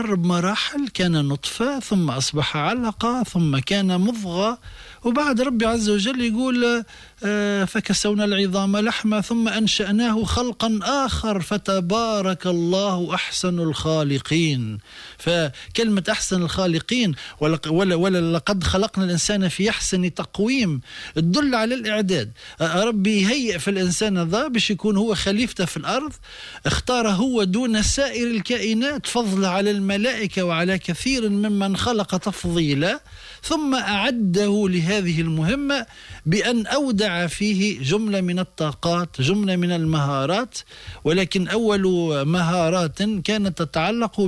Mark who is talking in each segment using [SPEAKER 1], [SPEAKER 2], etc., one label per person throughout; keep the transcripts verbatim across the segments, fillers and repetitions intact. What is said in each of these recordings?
[SPEAKER 1] مر بمراحل، كان نطفة ثم أصبح علقة ثم كان مضغة، وبعد ربي عز وجل يقول فكسونا العظام لحمة ثم أنشأناه خلقا آخر فتبارك الله أحسن الخالقين. فكلمة أحسن الخالقين ولا, ولا لقد خلقنا الإنسان في أحسن تقويم تدل على الإعداد. ربي يهيئ في الإنسان ذا باش يكون هو خليفته في الأرض، اختار هو دون سائر الكائنات فضل على الملائكة وعلى كثير ممن خلق تفضيلا، ثم أعده لهذه المهمة بأن أودع فيه جملة من الطاقات، جملة من المهارات، ولكن أول مهارات كانت تتعلق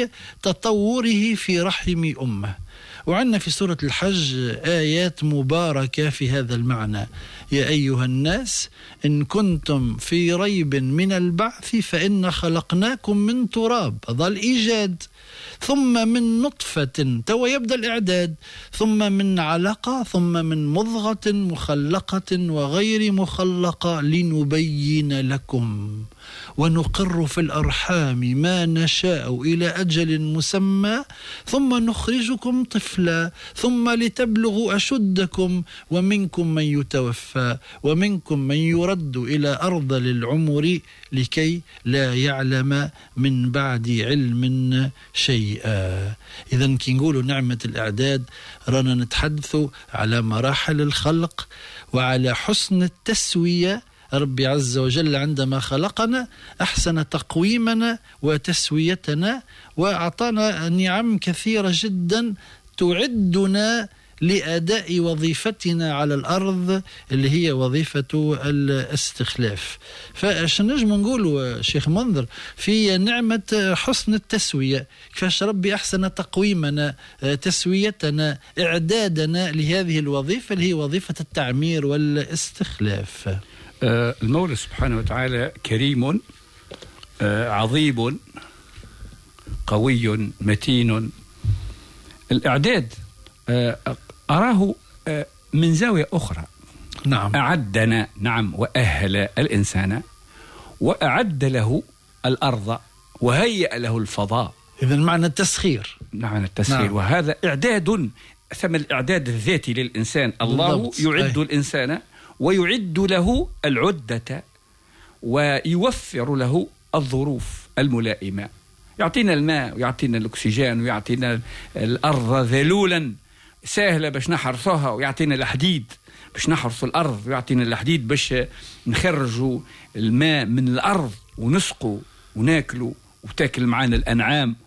[SPEAKER 1] بتطوره في رحم أمه. وعندنا في سورة الحج آيات مباركة في هذا المعنى: يا أيها الناس إن كنتم في ريب من البعث فإن خلقناكم من تراب، هذا الإيجاد، ثم من نطفة، تو يبدأ الإعداد، ثم من علقة، ثم من مضغة مخلقة وغير مخلقة لنبين لكم ونقر في الأرحام ما نشاء إلى أجل مسمى ثم نخرجكم طفلا ثم لتبلغوا أشدكم ومنكم من يتوفى ومنكم من يرد إلى أرض العمر لكي لا يعلم من بعد علم شيئا. إذن كي نقولوا نعمة الإعداد رانا نتحدث على مراحل الخلق وعلى حسن التسوية. ربي عز وجل عندما خلقنا أحسن تقويمنا وتسويتنا وأعطانا نعم كثيرة جدا تعدنا لأداء وظيفتنا على الأرض اللي هي وظيفة الاستخلاف. فاش نجم نقول شيخ منذر في نعمة حسن التسوية، كيفاش ربي أحسن تقويمنا، تسويتنا، إعدادنا لهذه الوظيفة اللي هي وظيفة التعمير والاستخلاف.
[SPEAKER 2] المولى سبحانه وتعالى كريم عظيم قوي متين. الإعداد أراه من زاوية أخرى.
[SPEAKER 1] نعم.
[SPEAKER 2] أعدنا، نعم، وأهل الإنسان وأعد له الأرض وهيأ له الفضاء.
[SPEAKER 1] إذن معنى التسخير.
[SPEAKER 2] معنى التسخير. نعم. وهذا إعداد، ثم الإعداد الذاتي للإنسان. الله بالضبط. يعد أي. الإنسان ويعد له العدة ويوفر له الظروف الملائمة، يعطينا الماء ويعطينا الأكسجين ويعطينا الأرض ذلولا سهلة باش نحرثها، ويعطينا الحديد باش نحرث الأرض، ويعطينا الحديد باش نخرجوا الماء من الأرض ونسقوا وناكلوا وتاكل معنا الأنعام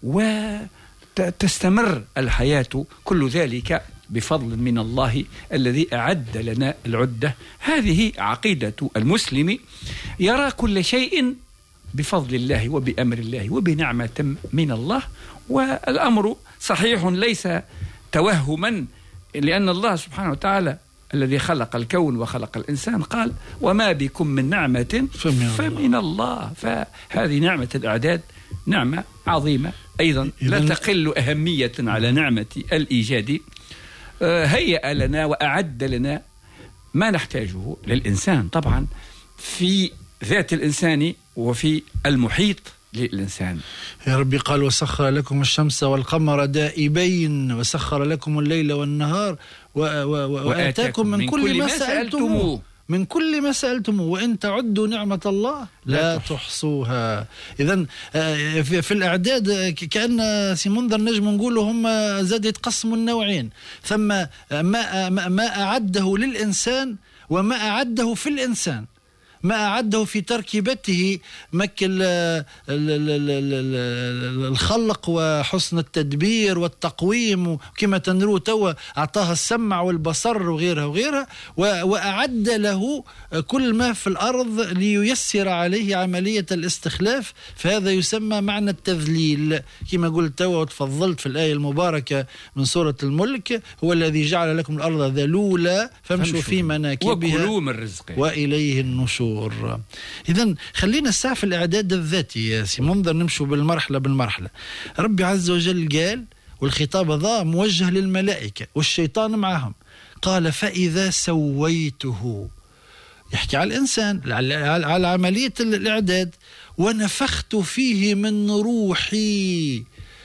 [SPEAKER 2] وتستمر الحياة. كل ذلك بفضل من الله الذي أعد لنا العدة. هذه عقيدة المسلم، يرى كل شيء بفضل الله وبأمر الله وبنعمة من الله. والأمر صحيح ليس توهما، لأن الله سبحانه وتعالى الذي خلق الكون وخلق الإنسان قال وما بكم من نعمة فمن, فمن الله. فهذه نعمة الإعداد نعمة عظيمة أيضا لا تقل أهمية على نعمة الإيجاد. هيأ لنا وأعد لنا ما نحتاجه للإنسان، طبعا في ذات الإنسان وفي المحيط للإنسان.
[SPEAKER 1] يا ربي قال وسخر لكم الشمس والقمر دائبين وسخر لكم الليل والنهار و و وآتاكم من, من كل, كل ما سألتموه من كل ما سألتموه وإن تعدوا نعمة الله لا, لا تحصوها. إذن في الإعداد كأن سي منذر نجم نقول هم زاد يتقسموا النوعين، ثم ما, ما أعده للإنسان وما أعده في الإنسان. ما أعده في تركيبته مكل الخلق وحسن التدبير والتقويم، وكما تنروا توا أعطاها السمع والبصر وغيرها وغيرها، وأعد له كل ما في الأرض لييسر عليه عملية الاستخلاف. فهذا يسمى معنى التذليل، كما قلت توا وتفضلت في الآية المباركة من سورة الملك: هو الذي جعل لكم الأرض ذلولا فامشوا في مناكبها
[SPEAKER 2] وكلوا من رزقه
[SPEAKER 1] وإليه النشور. إذن خلينا الساعة في الإعداد الذاتي يا سي منذر، نمشوا بالمرحلة بالمرحلة. ربي عز وجل قال، والخطاب ذا موجه للملائكة والشيطان معهم، قال فإذا سويته، يحكي على الإنسان، على عملية الإعداد، ونفخت فيه من روحي.